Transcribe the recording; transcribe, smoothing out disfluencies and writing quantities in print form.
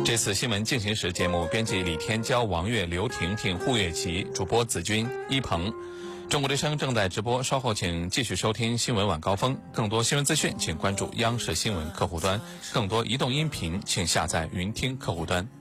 这次新闻进行时节目，编辑李天骄、王悦、刘婷婷、胡月琪，主播子君、一鹏。中国之声正在直播，稍后请继续收听新闻晚高峰。更多新闻资讯，请关注央视新闻客户端；更多移动音频，请下载云听客户端。